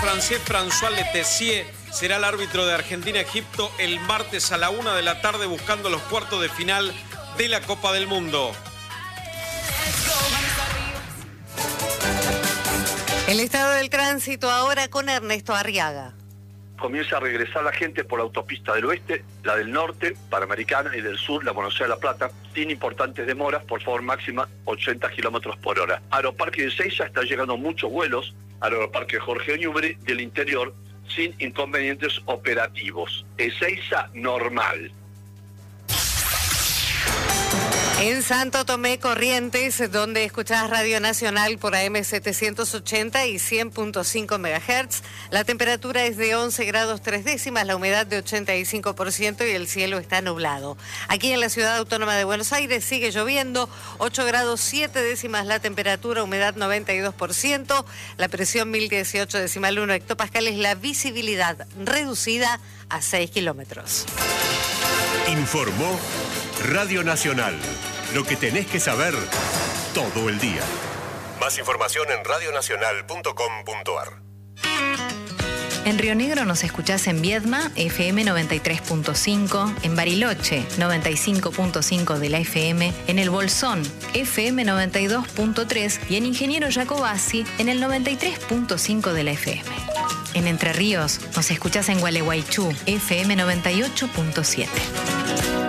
francés François Letessier será el árbitro de Argentina-Egipto el martes a la 1 de la tarde buscando los cuartos de final de la Copa del Mundo. El estado del tránsito ahora con Ernesto Arriaga. Comienza a regresar la gente por la autopista del oeste, la del norte, Panamericana, y del sur, la Buenos Aires-La Plata, sin importantes demoras, por favor, máxima 80 kilómetros por hora. Aeroparque de Ezeiza está llegando muchos vuelos, Aeroparque Jorge Newbery del interior, sin inconvenientes operativos. Ezeiza normal. En Santo Tomé, Corrientes, donde escuchás Radio Nacional por AM 780 y 100.5 MHz, la temperatura es de 11 grados 3 décimas, la humedad de 85% y el cielo está nublado. Aquí en la Ciudad Autónoma de Buenos Aires sigue lloviendo, 8 grados 7 décimas la temperatura, humedad 92%, la presión 1018,1 hectopascales, la visibilidad reducida a 6 kilómetros. Informó Radio Nacional. Lo que tenés que saber todo el día. Más información en radionacional.com.ar. En Río Negro nos escuchás en Viedma, FM 93.5, en Bariloche, 95.5 de la FM, en El Bolsón, FM 92.3 y en Ingeniero Jacobasi, en el 93.5 de la FM. En Entre Ríos nos escuchás en Gualeguaychú, FM 98.7.